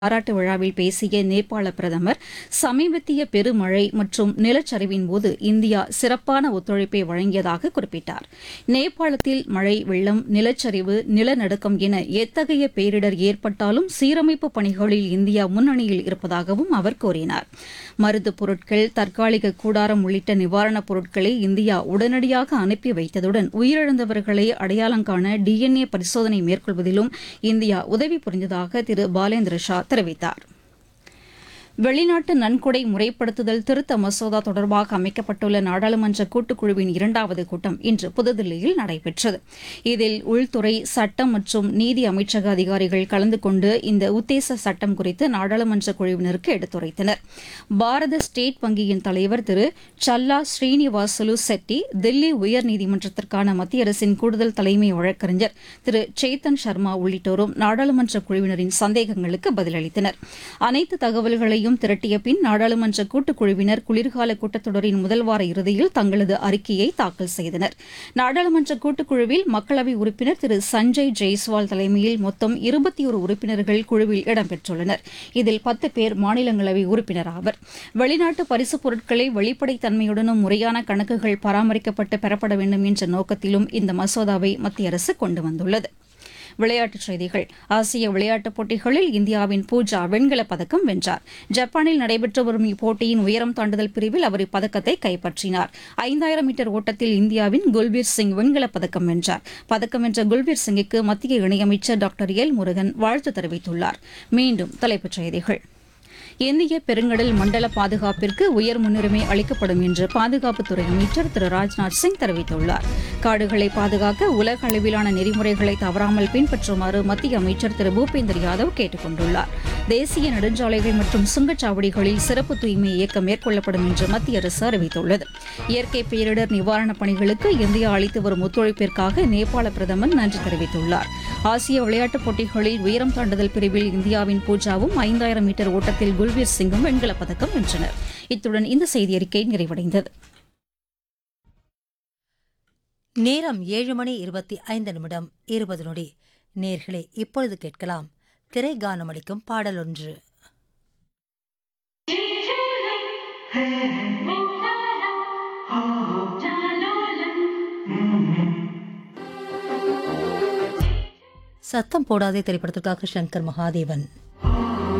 பாராட்டு விழாவில் பேசிய நேபாள பிரதமர் சமீபத்திய பெருமழை மற்றும் நிலச்சரிவின் போது இந்தியா சிறப்பான ஒத்துழைப்பை வழங்கியதாக குறிப்பிட்டார். நேபாளத்தில் மழை, வெள்ளம், நிலச்சரிவு, நிலநடுக்கம் என எத்தகைய பேரிடர் ஏற்பட்டாலும் சீரமைப்பு பணிகளில் இந்தியா முன்னணியில் இருப்பதாகவும் அவர் கூறினார். மருந்துப் பொருட்கள், தற்காலிக கூடாரம் உள்ளிட்ட நிவாரணப் பொருட்களை இந்தியா உடனடியாக அனுப்பி வைத்ததுடன் உயிரிழந்தவர்களை அடையாளம் காண DNA பரிசோதனை மேற்கொள்வதிலும் இந்தியா உதவி புரிந்ததாக திரு பாலேந்திர ஷா தெரிவித்தார். வெளிநாட்டு நன்கொடை முறைப்படுத்துதல் திருத்த மசோதா தொடர்பாக அமைக்கப்பட்டுள்ள நாடாளுமன்ற கூட்டுக்குழுவின் 2வது கூட்டம் இன்று புதுதில்லியில் நடைபெற்றது. இதில் உள்துறை, சட்டம் மற்றும் நீதி அமைச்சக அதிகாரிகள் கலந்து கொண்டு இந்த உத்தேச சட்டம் குறித்து நாடாளுமன்ற குழுவினருக்கு எடுத்துரைத்தனர். பாரத ஸ்டேட் வங்கியின் தலைவர் திரு சல்லா ஸ்ரீனிவாசுலு செட்டி, தில்லி உயர்நீதிமன்றத்திற்கான மத்திய அரசின் கூடுதல் தலைமை வழக்கறிஞர் திரு சேத்தன் சர்மா உள்ளிட்டோரும் நாடாளுமன்ற குழுவினரின் சந்தேகங்களுக்கு பதிலளித்தனர். அனைத்து தகவல்களையும் திரட்டிய பின் நாடாளுமன்ற கூட்டுக்குழுவினர் குளிர்கால கூட்டத்தொடரின் முதல் வார இறுதியில் தங்களது அறிக்கையை தாக்கல் செய்தனர். நாடாளுமன்ற கூட்டுக்குழுவில் மக்களவை உறுப்பினர் திரு சஞ்சய் ஜெய்ஸ்வால் தலைமையில் மொத்தம் 21 உறுப்பினர்கள் குழுவில் இடம்பெற்றுள்ளனர். இதில் 10 பேர் மாநிலங்களவை உறுப்பினர் ஆவர். வெளிநாட்டு பரிசுப் பொருட்களை வெளிப்படைத்தன்மையுடனும் முறையான கணக்குகள் பராமரிக்கப்பட்டு பெறப்பட வேண்டும் என்ற நோக்கத்திலும் இந்த மசோதாவை மத்திய அரசு கொண்டு வந்துள்ளது. விளையாட்டுச் செய்திகள். ஆசிய விளையாட்டுப் போட்டிகளில் இந்தியாவின் பூஜா வெண்கலப் பதக்கம் வென்றார். ஜப்பானில் நடைபெற்று வரும் இப்போட்டியின் உயரம் தாண்டுதல் பிரிவில் அவர் இப்பதக்கத்தை கைப்பற்றினார். 5000 மீட்டர் ஓட்டத்தில் இந்தியாவின் குல்பீர் சிங் வெண்கலப் பதக்கம் வென்றார். பதக்கம் வென்ற குல்பீர் சிங்கிற்கு மத்திய இணையமைச்சர் டாக்டர் எல் முருகன் வாழ்த்து தெரிவித்துள்ளார். மீண்டும் தலைப்புச் செய்திகள். இந்திய பெருங்கடல் மண்டல பாதுகாப்பிற்கு உயர் முன்னுரிமை அளிக்கப்படும் என்று பாதுகாப்புத்துறை அமைச்சர் திரு ராஜ்நாத் சிங் தெரிவித்துள்ளார். காடுகளை பாதுகாக்க உலக அளவிலான நெறிமுறைகளை தவறாமல் பின்பற்றுமாறு மத்திய அமைச்சர் திரு பூபேந்தர் யாதவ் கேட்டுக் கொண்டுள்ளார். தேசிய நெடுஞ்சாலைகள் மற்றும் சுங்கச்சாவடிகளில் சிறப்பு தூய்மை இயக்கம் மேற்கொள்ளப்படும் என்று மத்திய அரசு அறிவித்துள்ளது. இயற்கை பேரிடர் நிவாரணப் பணிகளுக்கு இந்தியா அளித்து வரும் ஒத்துழைப்பிற்காக நேபாள பிரதமர் நன்றி தெரிவித்துள்ளார். ஆசிய விளையாட்டுப் போட்டிகளில் உயரம் தாண்டுதல் பிரிவில் இந்தியாவின் பூஜாவும் 5000 மீட்டர் ஓட்டத்தில் குல்பீர் சிங்கும் வெண்கலப் பதக்கம் வென்றனர். இத்துடன் இந்த செய்தியறிக்கை நிறைவடைந்தது. நேரம் 7:25:20. நேர்களே, இப்பொழுது கேட்கலாம் திரை கானமளிக்கும் பாடல் ஒன்று. சத்தம் போடாதே திரைப்படத்திற்காக சங்கர் மகாதேவன்.